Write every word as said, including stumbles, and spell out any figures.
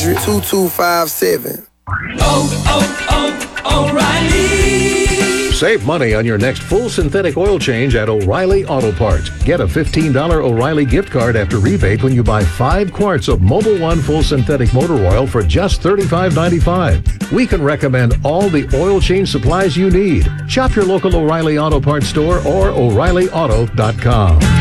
hundred, two two five seven. Oh, oh, oh, O'Reilly. Save money on your next full synthetic oil change at O'Reilly Auto Parts. Get a fifteen dollars O'Reilly gift card after rebate when you buy five quarts of Mobil One full synthetic motor oil for just thirty-five ninety-five. We can recommend all the oil change supplies you need. Shop your local O'Reilly Auto Parts store or O'Reilly Auto dot com.